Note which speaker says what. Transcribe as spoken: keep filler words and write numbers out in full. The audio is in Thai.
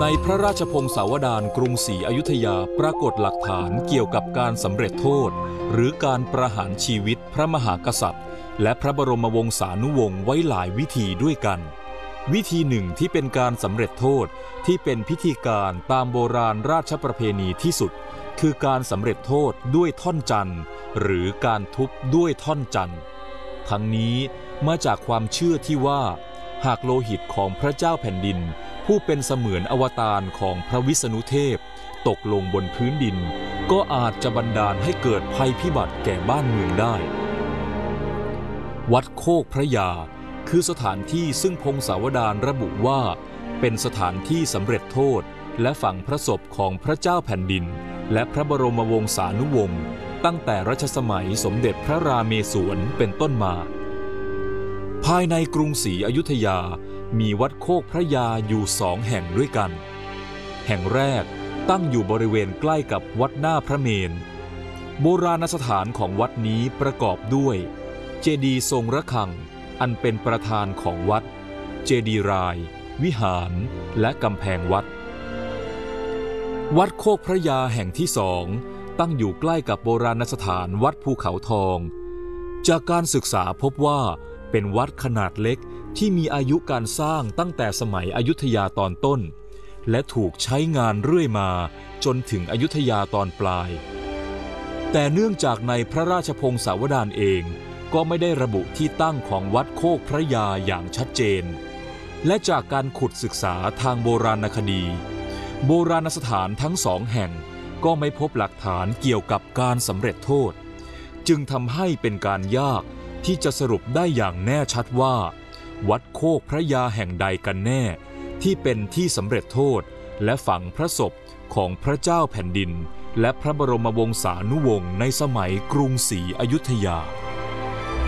Speaker 1: ในพระราชพงศาวดารกรุงศรีอยุธยาปรากฏหลักฐานเกี่ยวกับการสำเร็จโทษหรือการประหารชีวิตพระมหากษัตริย์และพระบรมวงศานุวงศ์ไว้หลายวิธีด้วยกันวิธีหนึ่งที่เป็นการสำเร็จโทษที่เป็นพิธีการตามโบราณราชประเพณีที่สุดคือการสำเร็จโทษด้วยท่อนจันทร์หรือการทุบด้วยท่อนจันทร์ทั้งนี้มาจากความเชื่อที่ว่าหากโลหิตของพระเจ้าแผ่นดินผู้เป็นเสมือนอวตารของพระวิษณุเทพตกลงบนพื้นดินก็อาจจะบันดาลให้เกิดภัยพิบัติแก่บ้านเมืองได้วัดโคกพระยาคือสถานที่ซึ่งพงศาวดารระบุว่าเป็นสถานที่สำเร็จโทษและฝังพระศพของพระเจ้าแผ่นดินและพระบรมวงศานุวงศ์ตั้งแต่รัชสมัยสมเด็จพระราเมศวรเป็นต้นมาภายในกรุงศรีอยุธยามีวัดโคกพระยาอยู่สองแห่งด้วยกันแห่งแรกตั้งอยู่บริเวณใกล้กับวัดหน้าพระเมรุโบราณสถานของวัดนี้ประกอบด้วยเจดีย์ทรงระฆังอันเป็นประธานของวัดเจดีย์รายวิหารและกำแพงวัดวัดโคกพระยาแห่งที่สองตั้งอยู่ใกล้กับโบราณสถานวัดภูเขาทองจากการศึกษาพบว่าเป็นวัดขนาดเล็กที่มีอายุการสร้างตั้งแต่สมัยอยุธยาตอนต้นและถูกใช้งานเรื่อยมาจนถึงอยุธยาตอนปลายแต่เนื่องจากในพระราชพงศาวดารเองก็ไม่ได้ระบุที่ตั้งของวัดโคกพระยาอย่างชัดเจนและจากการขุดศึกษาทางโบราณคดีโบราณสถานทั้งสองแห่งก็ไม่พบหลักฐานเกี่ยวกับการสำเร็จโทษจึงทำให้เป็นการยากที่จะสรุปได้อย่างแน่ชัดว่าวัดโคกพระยาแห่งใดกันแน่ที่เป็นที่สำเร็จโทษและฝังพระศพของพระเจ้าแผ่นดินและพระบรมวงศานุวงศ์ในสมัยกรุงศรีอยุธยา